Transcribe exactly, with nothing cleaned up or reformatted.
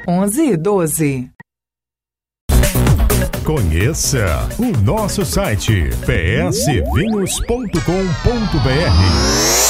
onze doze. Conheça o nosso site p s vinhos ponto com ponto b r.